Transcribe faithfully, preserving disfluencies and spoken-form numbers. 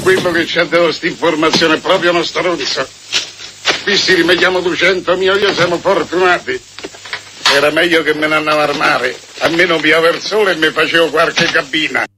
quello che ci ha dato questa informazione è proprio uno stronzo. Qui si rimediamo duecento mio, io siamo fortunati. Era meglio che me ne andavo al mare, almeno pioveva il sole e mi facevo qualche cabina.